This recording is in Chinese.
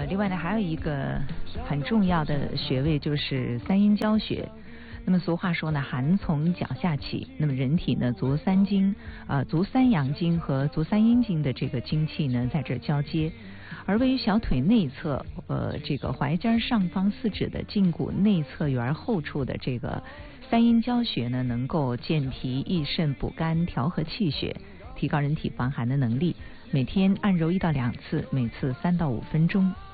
另外呢，还有一个很重要的穴位就是三阴交穴。那么俗话说呢，寒从脚下起。那么人体呢，足三阳经和足三阴经的这个经气呢，在这交接。而位于小腿内侧，这个踝尖上方4指的胫骨内侧缘后处的这个三阴交穴呢，能够健脾益肾、补肝、调和气血，提高人体防寒的能力。每天按揉1到2次，每次3到5分钟。